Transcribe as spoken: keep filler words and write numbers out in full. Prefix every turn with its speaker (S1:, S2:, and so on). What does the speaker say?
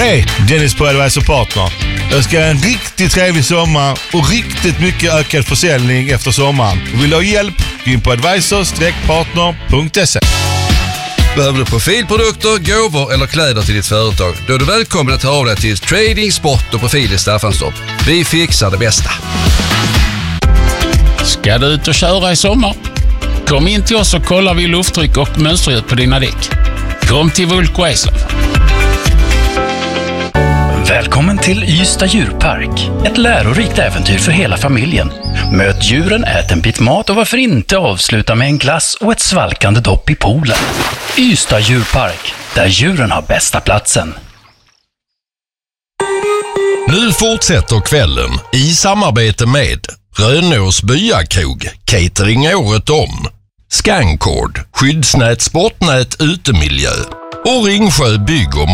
S1: Hej, Dennis på Advisor Partner. Jag ska ha en riktigt trevlig sommar och riktigt mycket ökad försäljning efter sommaren. Vill du ha hjälp? Gå in på advisor partner punkt se.
S2: Behöver du profilprodukter, gåvor eller kläder till ditt företag? Då är du välkommen att höra av dig till Trading Sport och Profil i Staffanstorp. Vi fixar det bästa.
S3: Ska du ut och köra i sommar? Kom in till oss och kollar vi lufttryck och mönsterdjup på dina däck. Kom till Vulko Eslöv.
S4: Välkommen till Ystad djurpark. Ett lärorikt äventyr för hela familjen. Möt djuren, ät en bit mat och varför inte avsluta med en glass och ett svalkande dopp i poolen. Ystad djurpark, där djuren har bästa platsen.
S5: Nu fortsätter kvällen i samarbete med Rönås Byakrog, catering året om, Scancord, skyddsnät, sportnät, utemiljö och Ringsjö bygg och